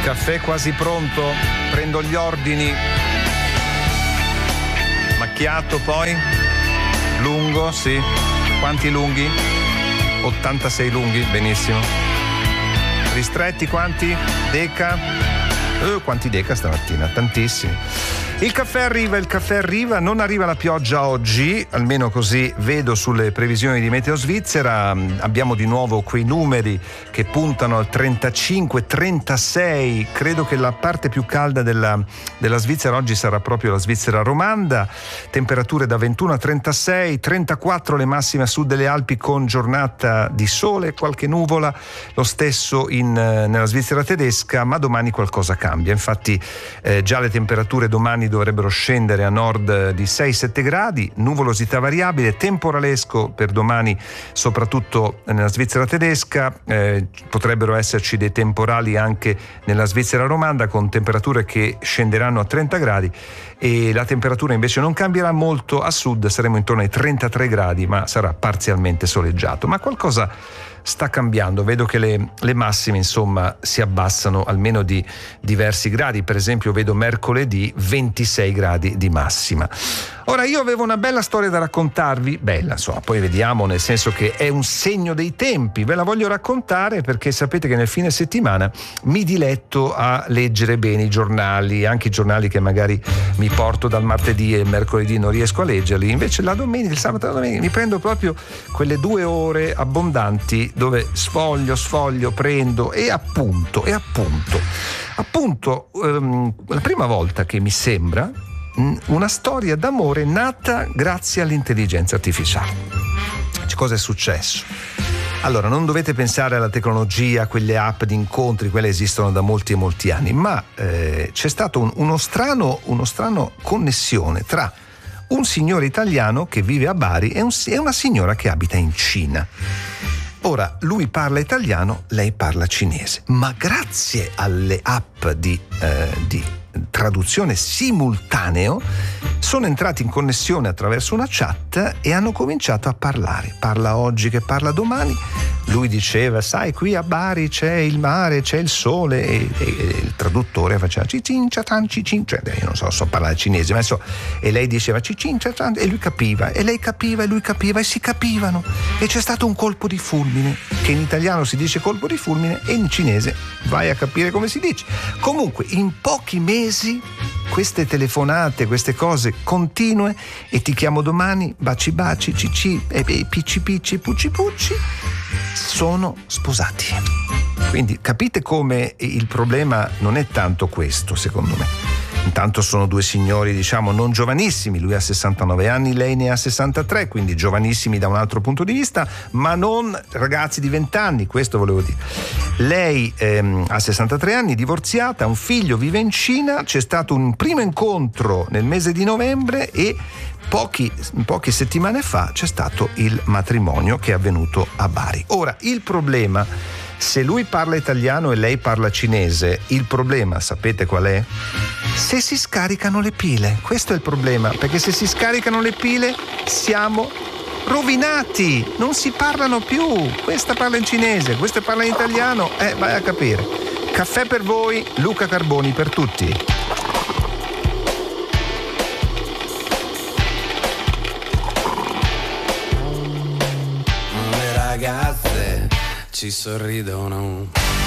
Caffè quasi pronto, prendo gli ordini. Macchiato poi? Lungo, sì. Quanti lunghi? 86 lunghi, benissimo. Ristretti quanti? Deca? Quanti deca stamattina? Tantissimi. Il caffè arriva, non arriva la pioggia oggi, almeno così vedo sulle previsioni di Meteo Svizzera. Abbiamo di nuovo quei numeri che puntano al 35-36, credo che la parte più calda della Svizzera oggi sarà proprio la Svizzera romanda, temperature da 21 a 36, 34 le massime a sud delle Alpi con giornata di sole, qualche nuvola, lo stesso nella Svizzera tedesca, ma domani qualcosa cambia, infatti già le temperature domani dovrebbero scendere a nord di 6-7 gradi, nuvolosità variabile, temporalesco per domani soprattutto nella Svizzera tedesca, potrebbero esserci dei temporali anche nella Svizzera romanda con temperature che scenderanno a 30 gradi e la temperatura invece non cambierà molto, a sud saremo intorno ai 33 gradi ma sarà parzialmente soleggiato, ma qualcosa sta cambiando, vedo che le massime insomma si abbassano almeno di diversi gradi, per esempio vedo mercoledì 26 gradi di massima. Ora io avevo una bella storia da raccontarvi, bella insomma, poi vediamo, nel senso che è un segno dei tempi, ve la voglio raccontare perché sapete che nel fine settimana mi diletto a leggere bene i giornali, anche i giornali che magari mi porto dal martedì e il mercoledì non riesco a leggerli, invece la domenica, il sabato e la domenica mi prendo proprio quelle 2 ore abbondanti dove sfoglio, prendo e appunto la prima volta che mi sembra una storia d'amore nata grazie all'intelligenza artificiale. Cosa è successo? Allora, non dovete pensare alla tecnologia, a quelle app di incontri, quelle esistono da molti e molti anni, ma c'è stato uno strano connessione tra un signore italiano che vive a Bari e una signora che abita in Cina. Ora, lui parla italiano, lei parla cinese, ma grazie alle app di traduzione simultaneo sono entrati in connessione attraverso una chat e hanno cominciato a parlare. Parla oggi che parla domani. Lui diceva, sai, qui a Bari c'è il mare, c'è il sole, e il traduttore faceva cicin chatan cicin, cioè io non so parlare cinese, ma adesso, e lei diceva cicin chatan e lui capiva, e lei capiva e lui capiva e si capivano, e c'è stato un colpo di fulmine, che in italiano si dice colpo di fulmine e in cinese vai a capire come si dice. Comunque in pochi mesi queste telefonate, queste cose continue, e ti chiamo domani, baci baci, cici, e picci picci, pucci pucci, sono sposati. Quindi capite come il problema non è tanto questo, secondo me. Intanto sono 2 signori, diciamo, non giovanissimi, lui ha 69 anni, lei ne ha 63, quindi giovanissimi da un altro punto di vista, ma non ragazzi di 20 anni, questo volevo dire. Lei ha 63 anni, divorziata, ha un figlio, vive in Cina, c'è stato un primo incontro nel mese di novembre e poche settimane fa c'è stato il matrimonio che è avvenuto a Bari. Ora, il problema, se lui parla italiano e lei parla cinese, il problema sapete qual è? Se si scaricano le pile, questo è il problema, perché se si scaricano le pile siamo rovinati, non si parlano più, questa parla in cinese, questa parla in italiano, vai a capire. Caffè per voi, Luca Carboni per tutti. Le ragazze ci sorridono